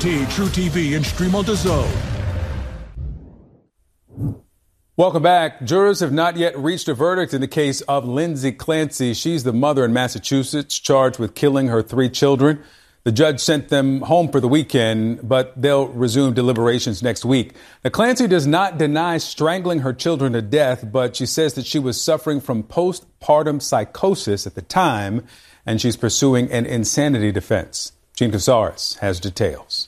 TNT, True TV, and stream on DAZN. Welcome back. Jurors have not yet reached a verdict in the case of Lindsay Clancy. She's the mother in Massachusetts charged with killing her 3 children. The judge sent them home for the weekend, but they'll resume deliberations next week. Now, Clancy does not deny strangling her children to death, but she says that she was suffering from postpartum psychosis at the time, and she's pursuing an insanity defense. Gene Casares has details.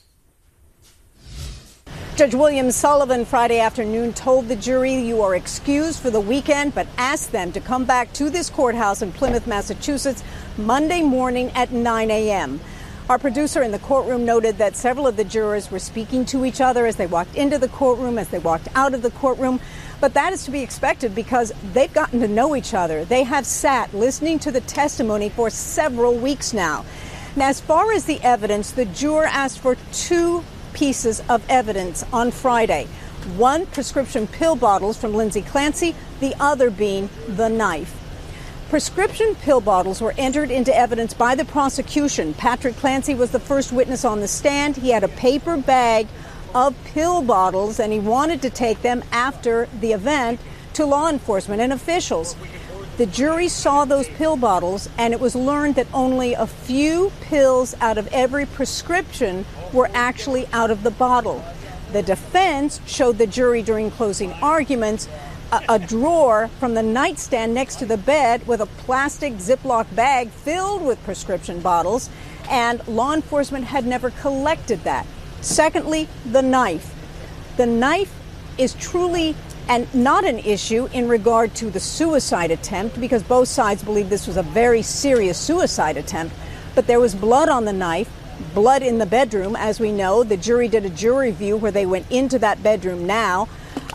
Judge William Sullivan Friday afternoon told the jury you are excused for the weekend, but asked them to come back to this courthouse in Plymouth, Massachusetts, Monday morning at 9 a.m. Our producer in the courtroom noted that several of the jurors were speaking to each other as they walked into the courtroom, as they walked out of the courtroom. But that is to be expected because they've gotten to know each other. They have sat listening to the testimony for several weeks now. Now, as far as the evidence, the juror asked for 2 pieces of evidence on Friday. 1, prescription pill bottles from Lindsay Clancy, the other being the knife. Prescription pill bottles were entered into evidence by the prosecution. Patrick Clancy was the first witness on the stand. He had a paper bag of pill bottles, and he wanted to take them after the event to law enforcement and officials. The jury saw those pill bottles, and it was learned that only a few pills out of every prescription were actually out of the bottle. The defense showed the jury during closing arguments a drawer from the nightstand next to the bed with a plastic Ziploc bag filled with prescription bottles, and law enforcement had never collected that. Secondly, the knife. The knife is truly not an issue in regard to the suicide attempt, because both sides believe this was a very serious suicide attempt. But there was blood on the knife, blood in the bedroom, as we know. The jury did a jury review where they went into that bedroom now.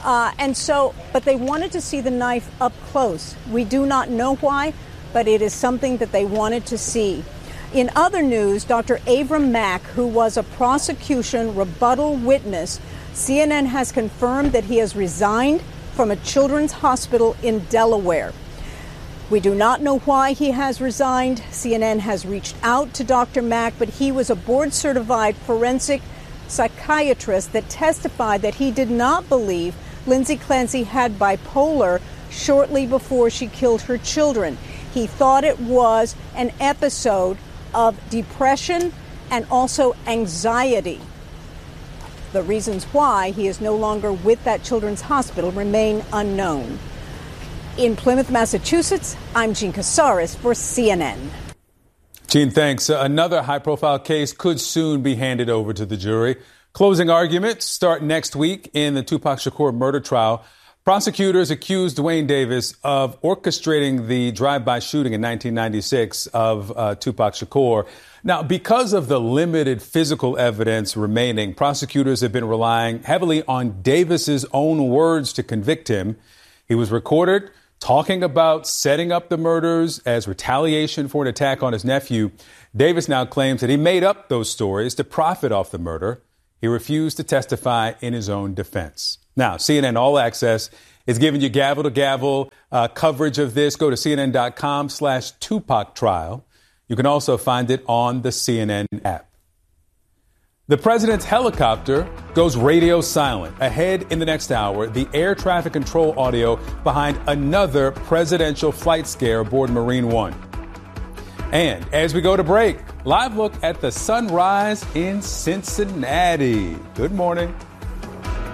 But they wanted to see the knife up close. We do not know why, but it is something that they wanted to see. In other news, Dr. Avram Mack, who was a prosecution rebuttal witness, CNN has confirmed that he has resigned from a children's hospital in Delaware. We do not know why he has resigned. CNN has reached out to Dr. Mack, but he was a board-certified forensic psychiatrist that testified that he did not believe Lindsay Clancy had bipolar shortly before she killed her children. He thought it was an episode of depression and also anxiety. The reasons why he is no longer with that children's hospital remain unknown. In Plymouth, Massachusetts, I'm Gene Casares for CNN. Gene, thanks. Another high-profile case could soon be handed over to the jury. Closing arguments start next week in the Tupac Shakur murder trial. Prosecutors accused Duane Davis of orchestrating the drive-by shooting in 1996 of Tupac Shakur. Now, because of the limited physical evidence remaining, prosecutors have been relying heavily on Davis's own words to convict him. He was recorded talking about setting up the murders as retaliation for an attack on his nephew. Davis now claims that he made up those stories to profit off the murder. He refused to testify in his own defense. Now, CNN All Access is giving you gavel-to-gavel coverage of this. Go to CNN.com/Tupac trial. You can also find it on the CNN app. The president's helicopter goes radio silent. Ahead in the next hour, the air traffic control audio behind another presidential flight scare aboard Marine One. And as we go to break, live look at the sunrise in Cincinnati. Good morning.